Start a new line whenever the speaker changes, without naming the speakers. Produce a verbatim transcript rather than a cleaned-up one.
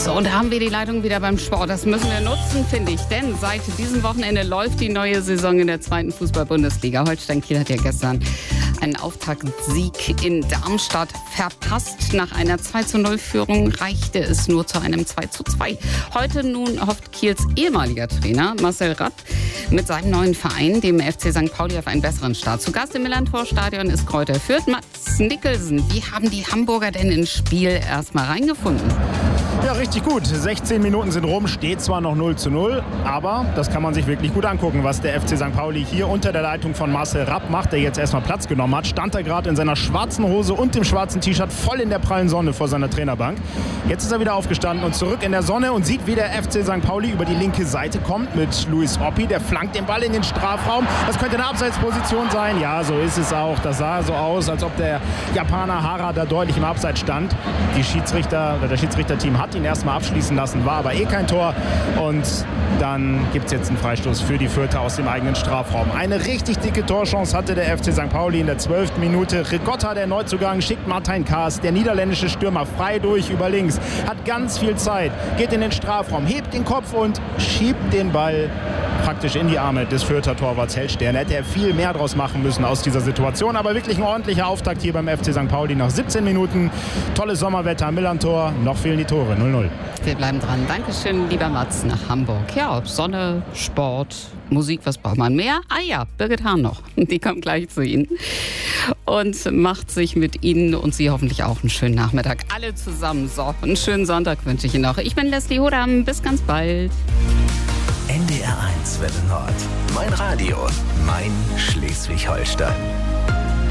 So, und da haben wir die Leitung wieder beim Sport. Das müssen wir nutzen, finde ich. Denn seit diesem Wochenende läuft die neue Saison in der zweiten Fußball-Bundesliga. Holstein Kiel hat ja gestern einen Auftaktsieg in Darmstadt verpasst. Nach einer zwei zu null Führung reichte es nur zu einem zwei zu zwei. Heute nun hofft Kiels ehemaliger Trainer Marcel Rapp mit seinem neuen Verein, dem F C Sankt Pauli, auf einen besseren Start. Zu Gast im Millantor-Stadion ist Kräuter Fürth. Mats Nicholson, wie haben die Hamburger denn ins Spiel erstmal reingefunden?
Ja, richtig gut. sechzehn Minuten sind rum, steht zwar noch null zu null, aber das kann man sich wirklich gut angucken, was der F C Sankt Pauli hier unter der Leitung von Marcel Rapp macht, der jetzt erstmal Platz genommen hat. Stand er gerade in seiner schwarzen Hose und dem schwarzen T-Shirt voll in der prallen Sonne vor seiner Trainerbank. Jetzt ist er wieder aufgestanden und zurück in der Sonne und sieht, wie der F C Sankt Pauli über die linke Seite kommt mit Luis Oppi. Der flankt den Ball in den Strafraum. Das könnte eine Abseitsposition sein. Ja, so ist es auch. Das sah so aus, als ob der Japaner Hara da deutlich im Abseits stand. Die Schiedsrichter, oder das Schiedsrichterteam hat ihn erstmal abschließen lassen, war aber eh kein Tor. Und dann gibt es jetzt einen Freistoß für die Fürther aus dem eigenen Strafraum. Eine richtig dicke Torchance hatte der F C Sankt Pauli in der zwölften Minute. Rigotta, der Neuzugang, schickt Martijn Kaas, der niederländische Stürmer, frei durch über links. Hat ganz viel Zeit, geht in den Strafraum, hebt den Kopf und schiebt den Ball praktisch in die Arme des Fürther Torwarts Hellstern. Hätte er viel mehr draus machen müssen aus dieser Situation. Aber wirklich ein ordentlicher Auftakt hier beim F C Sankt Pauli nach siebzehn Minuten. Tolles Sommerwetter am Millantor. Noch fehlen die Tore. null null.
Wir bleiben dran. Dankeschön, lieber Mats, nach Hamburg. Ja, Sonne, Sport, Musik, was braucht man mehr? Ah ja, Birgit Hahn noch. Die kommt gleich zu Ihnen und macht sich mit Ihnen und Sie hoffentlich auch einen schönen Nachmittag. Alle zusammen. So, einen schönen Sonntag wünsche ich Ihnen noch. Ich bin Leslie Hodam. Bis ganz bald.
N D R eins Welle Nord. Mein Radio, mein Schleswig-Holstein.